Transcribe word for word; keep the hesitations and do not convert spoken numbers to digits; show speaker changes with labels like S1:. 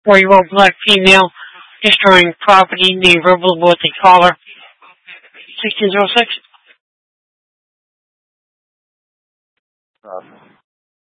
S1: four-year-old black female destroying property named verbal with a caller. sixteen oh six.
S2: Um,